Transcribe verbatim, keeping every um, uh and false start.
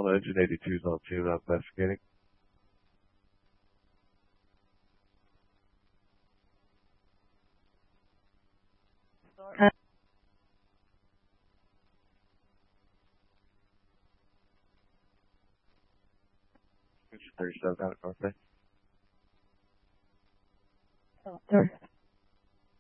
Delta Engine eighty-two is on two, not investigating. thirty-seven out of North Bay. Oh, sorry.